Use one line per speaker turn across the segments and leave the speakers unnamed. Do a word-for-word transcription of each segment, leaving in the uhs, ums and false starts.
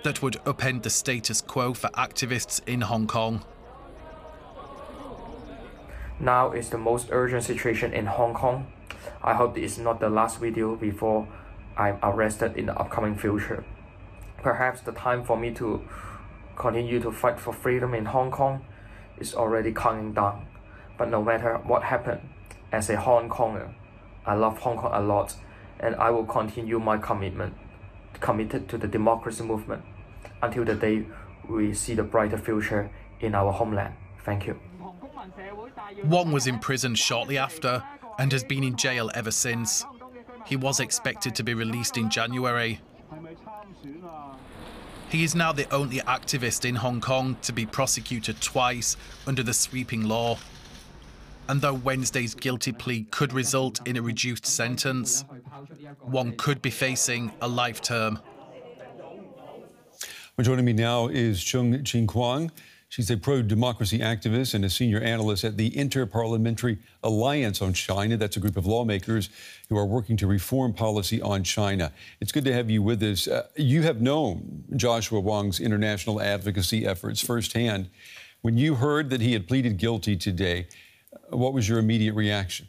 that would upend the status quo for activists in Hong Kong.
Now is the most urgent situation in Hong Kong. I hope this is not the last video before I'm arrested in the upcoming future. Perhaps the time for me to continue to fight for freedom in Hong Kong is already counting down. But no matter what happened, as a Hong Konger, I love Hong Kong a lot, and I will continue my commitment, committed to the democracy movement until the day we see the brighter future in our homeland. Thank you.
Wong was imprisoned shortly after and has been in jail ever since. He was expected to be released in January. He is now the only activist in Hong Kong to be prosecuted twice under the sweeping law. And though Wednesday's guilty plea could result in a reduced sentence, Wong could be facing a life term.
Well, joining me now is Chung Ching-Kwang. She's a pro-democracy activist and a senior analyst at the Inter-Parliamentary Alliance on China. That's a group of lawmakers who are working to reform policy on China. It's good to have you with us. Uh, you have known Joshua Wong's international advocacy efforts firsthand. When you heard that he had pleaded guilty today, what was your immediate reaction?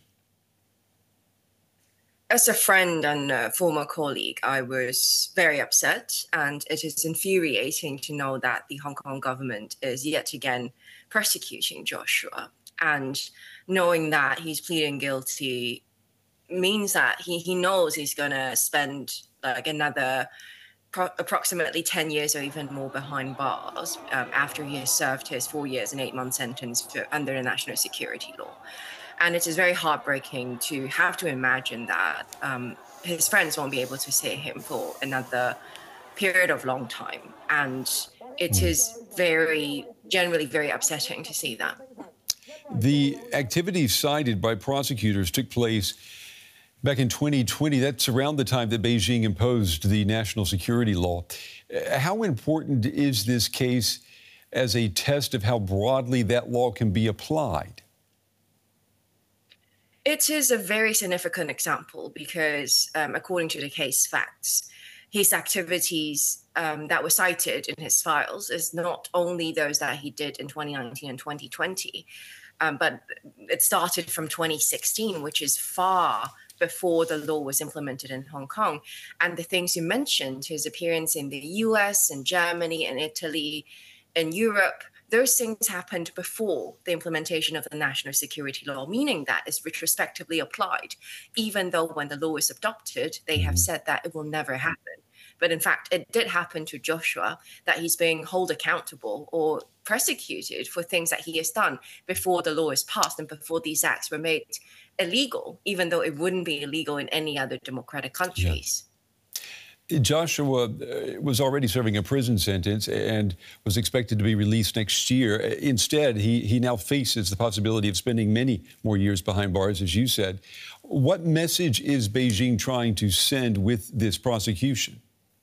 As a friend and a former colleague, I was very upset, and it is infuriating to know that the Hong Kong government is yet again persecuting Joshua. And knowing that he's pleading guilty means that he, he knows he's going to spend like another pro approximately ten years or even more behind bars um, after he has served his four years and eight month sentence for, under the national security law. And it is very heartbreaking to have to imagine that um, his friends won't be able to see him for another period of long time. And it is very, generally very upsetting to see that.
The activities cited by prosecutors took place back in twenty twenty. That's around the time that Beijing imposed the national security law. How important is this case as a test of how broadly that law can be applied?
It is a very significant example because, um, according to the case facts, his activities um, that were cited in his files is not only those that he did in twenty nineteen and twenty twenty, um, but it started from twenty sixteen, which is far before the law was implemented in Hong Kong. And the things you mentioned, his appearance in the U S and Germany and Italy and Europe, those things happened before the implementation of the national security law, meaning that it's retrospectively applied, even though when the law is adopted, they have said that it will never happen. But in fact, it did happen to Joshua, that he's being held accountable or prosecuted for things that he has done before the law is passed and before these acts were made illegal, even though it wouldn't be illegal in any other democratic countries.
Yeah. Joshua was already serving a prison sentence and was expected to be released next year. Instead, he, he now faces the possibility of spending many more years behind bars, as you said. What message is Beijing trying to send with this prosecution?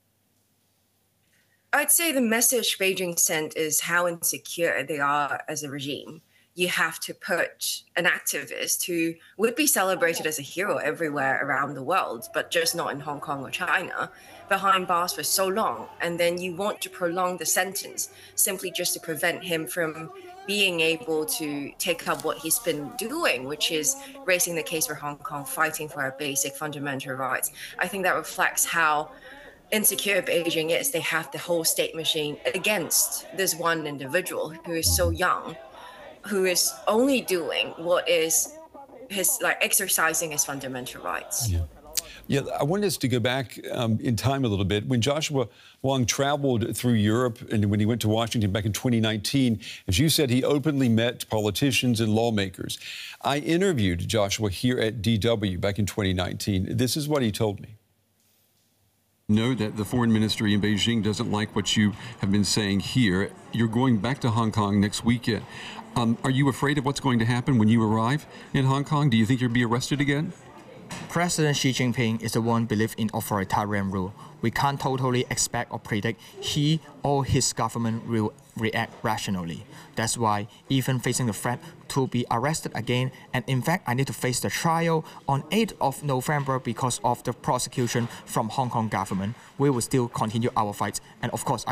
I'd say the message Beijing sent is how insecure they are as a regime. You have to put an activist who would be celebrated as a hero everywhere around the world, but just not in Hong Kong or China, behind bars for so long. And then you want to prolong the sentence simply just to prevent him from being able to take up what he's been doing, which is raising the case for Hong Kong, fighting for our basic fundamental rights. I think that reflects how insecure Beijing is. They have the whole state machine against this one individual who is so young, who is only doing what is his, like, exercising his fundamental rights.
Yeah. Yeah, I want us to go back um, in time a little bit. When Joshua Wong traveled through Europe and when he went to Washington back in twenty nineteen, as you said, he openly met politicians and lawmakers. I interviewed Joshua here at D W back in twenty nineteen. This is what he told me.
Know that the foreign ministry in Beijing doesn't like what you have been saying here. You're going back to Hong Kong next weekend. Um, are you afraid of what's going to happen when you arrive in Hong Kong? Do you think you'll be arrested again?
President Xi Jinping is the one believe in authoritarian rule. We can't totally expect or predict he or his government will react rationally. That's why even facing the threat to be arrested again, and in fact I need to face the trial on eighth of November because of the prosecution from Hong Kong government, we will still continue our fight. And of course,